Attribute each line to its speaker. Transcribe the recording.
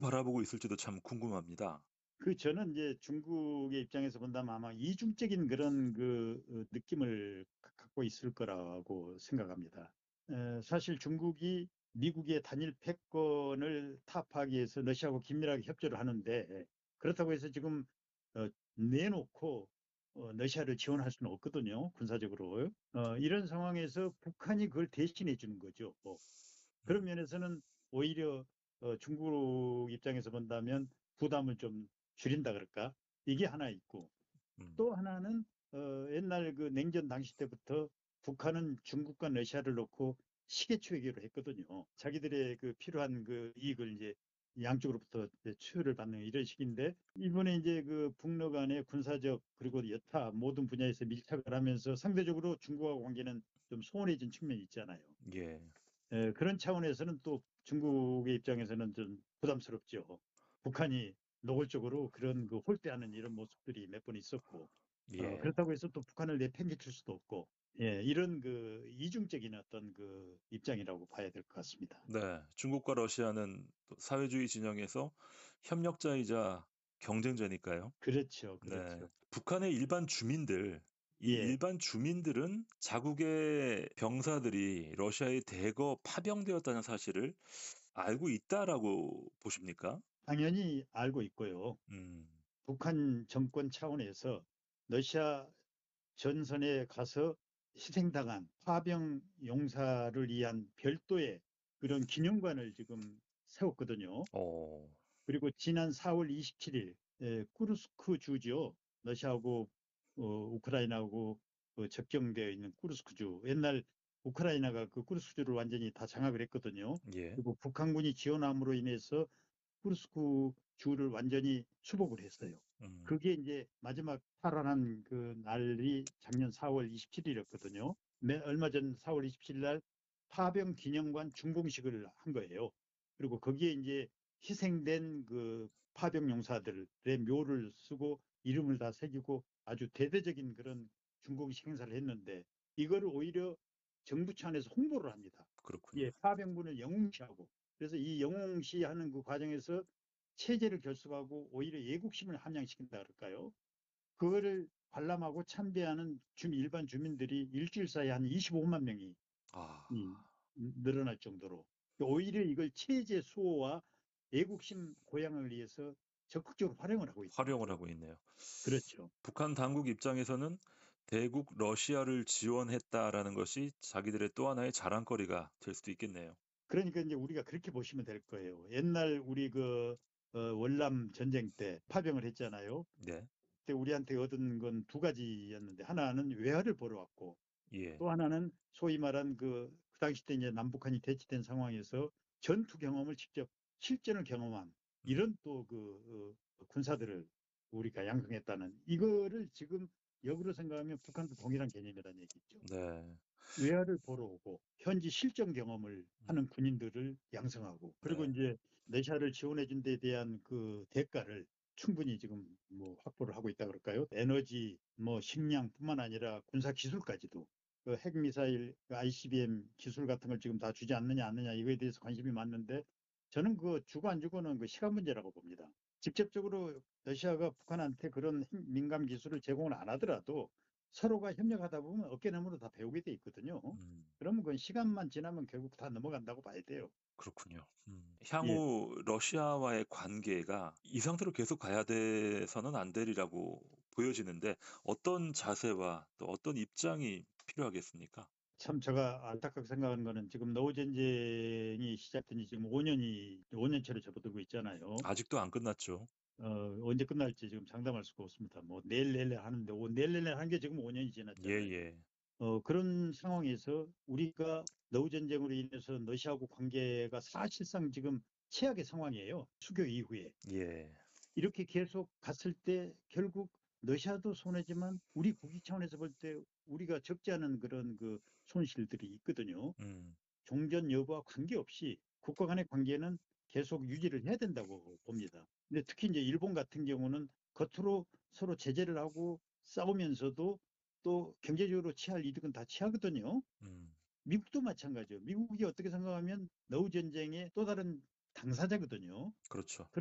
Speaker 1: 바라보고 있을지도 참 궁금합니다.
Speaker 2: 저는 이제 중국의 입장에서 본다면 아마 이중적인 그런 느낌을 갖고 있을 거라고 생각합니다. 사실 중국이 미국의 단일 패권을 타파하기 위해서 러시아하고 긴밀하게 협조를 하는데, 그렇다고 해서 지금 내놓고 러시아를 지원할 수는 없거든요, 군사적으로. 이런 상황에서 북한이 그걸 대신해 주는 거죠. 그런
Speaker 1: 음,
Speaker 2: 면에서는 오히려 중국 입장에서 본다면 부담을 좀 줄인다 그럴까? 이게 하나 있고,
Speaker 1: 음,
Speaker 2: 또 하나는 옛날 그 냉전 당시 때부터 북한은 중국과 러시아를 놓고 시계추 외교를 했거든요. 자기들의 그 필요한 그 이익을 이제 양쪽으로부터 이제 수요를 받는 이런 식인데, 이번에 이제 그 북러 간의 군사적 그리고 여타 모든 분야에서 밀착을 하면서 상대적으로 중국하고 관계는 좀 소원해진 측면이 있잖아요.
Speaker 1: 예,
Speaker 2: 그런 차원에서는 또 중국의 입장에서는 좀 부담스럽죠. 북한이 노골적으로 그런 그 홀대하는 이런 모습들이 몇 번 있었고,
Speaker 1: 예.
Speaker 2: 그렇다고 해서 또 북한을 내팽개칠 수도 없고, 예, 이런 그 이중적인 어떤 그 입장이라고 봐야 될 것 같습니다.
Speaker 1: 네. 중국과 러시아는 또 사회주의 진영에서 협력자이자 경쟁자니까요.
Speaker 2: 그렇죠,
Speaker 1: 네.
Speaker 2: 그렇죠.
Speaker 1: 북한의 일반 주민들, 이
Speaker 2: 예,
Speaker 1: 일반 주민들은 자국의 병사들이 러시아에 대거 파병되었다는 사실을 알고 있다라고 보십니까?
Speaker 2: 당연히 알고 있고요.
Speaker 1: 음,
Speaker 2: 북한 정권 차원에서 러시아 전선에 가서 희생당한 파병 용사를 위한 별도의 그런 기념관을 지금 세웠거든요.
Speaker 1: 어,
Speaker 2: 그리고 지난 4월 27일 쿠르스크 주죠. 러시아하고 우크라이나하고 접경되어 있는 쿠르스크 주. 옛날 우크라이나가 그 쿠르스크 주를 완전히 다 장악을 했거든요.
Speaker 1: 예.
Speaker 2: 그리고 북한군이 지원함으로 인해서 쿠르스크 주를 완전히 수복을 했어요.
Speaker 1: 음,
Speaker 2: 그게 이제 마지막 탈환한 그 날이 작년 4월 27일이었거든요. 얼마 전 4월 27일 날 파병 기념관 준공식을 한 거예요. 그리고 거기에 이제 희생된 그 파병 용사들의 묘를 쓰고 이름을 다 새기고 아주 대대적인 그런 준공식 행사를 했는데, 이거를 오히려 정부 차원에서 홍보를 합니다.
Speaker 1: 그렇군요.
Speaker 2: 예, 파병군을 영웅시하고. 그래서 이 영웅시하는 그 과정에서 체제를 결속하고 오히려 애국심을 함양시킨다 그럴까요? 그거를 관람하고 참배하는 일반 주민들이 일주일 사이에 한 25만 명이
Speaker 1: 아,
Speaker 2: 늘어날 정도로, 오히려 이걸 체제 수호와 애국심 고양을 위해서 적극적으로 활용을 하고 있는
Speaker 1: 활용을
Speaker 2: 거죠.
Speaker 1: 하고 있네요.
Speaker 2: 그렇죠.
Speaker 1: 북한 당국 입장에서는 대국 러시아를 지원했다라는 것이 자기들의 또 하나의 자랑거리가 될 수도 있겠네요.
Speaker 2: 그러니까 이제 우리가 그렇게 보시면 될 거예요. 옛날 우리 월남 전쟁 때 파병을 했잖아요.
Speaker 1: 네.
Speaker 2: 그때 우리한테 얻은 건 두 가지였는데, 하나는 외화를 보러 왔고,
Speaker 1: 예.
Speaker 2: 또 하나는 소위 말한 그 당시 때 이제 남북한이 대치된 상황에서 전투 경험을 직접 실전을 경험한
Speaker 1: 음.
Speaker 2: 이런 또 군사들을 우리가 양성했다는, 이거를 지금 역으로 생각하면 북한도 동일한 개념이라는 얘기죠.
Speaker 1: 네.
Speaker 2: 외화를 보러 오고 현지 실전 경험을
Speaker 1: 음.
Speaker 2: 하는 군인들을 양성하고, 그리고
Speaker 1: 네.
Speaker 2: 이제 러시아를 지원해 준 데 대한 그 대가를 충분히 지금 뭐 확보를 하고 있다 그럴까요? 에너지, 뭐 식량뿐만 아니라 군사 기술까지도, 그 핵미사일, 그 ICBM 기술 같은 걸 지금 다 주지 않느냐 안 느냐 이거에 대해서 관심이 많는데, 저는 그 주고 안 주고는 그 시간 문제라고 봅니다. 직접적으로 러시아가 북한한테 그런 민감 기술을 제공을 안 하더라도 서로가 협력하다 보면 어깨너머로 다 배우게 돼 있거든요.
Speaker 1: 음.
Speaker 2: 그러면 그 시간만 지나면 결국 다 넘어간다고 봐야 돼요.
Speaker 1: 그렇군요. 음.
Speaker 2: 예.
Speaker 1: 향후 러시아와의 관계가 이 상태로 계속 가야 돼서는 안 되리라고 보여지는데 어떤 자세와 또 어떤 입장이 필요하겠습니까?
Speaker 2: 참 제가 안타깝게 생각하는 거는, 지금 노후 전쟁이 시작된 지 지금 5년째로 접어들고 있잖아요.
Speaker 1: 아직도 안 끝났죠.
Speaker 2: 언제 끝날지 지금 장담할 수가 없습니다. 뭐 내일 하는데, 내일 하는 게 지금 5년이 지났잖아요.
Speaker 1: 예예.
Speaker 2: 그런 상황에서 우리가 노후 전쟁으로 인해서 러시아하고 관계가 사실상 지금 최악의 상황이에요. 수교 이후에.
Speaker 1: 예.
Speaker 2: 이렇게 계속 갔을 때 결국 러시아도 손해지만 우리 국익 차원에서 볼 때 우리가 적지 않은 그런 그 손실들이 있거든요.
Speaker 1: 음.
Speaker 2: 종전 여부와 관계없이 국가 간의 관계는 계속 유지를 해야 된다고 봅니다. 근데 특히 이제 일본 같은 경우는 겉으로 서로 제재를 하고 싸우면서도 또 경제적으로 취할 이득은 다 취하거든요.
Speaker 1: 음.
Speaker 2: 미국도 마찬가지예요. 미국이 어떻게 생각하면 노후 전쟁의 또 다른 당사자거든요.
Speaker 1: 그렇죠.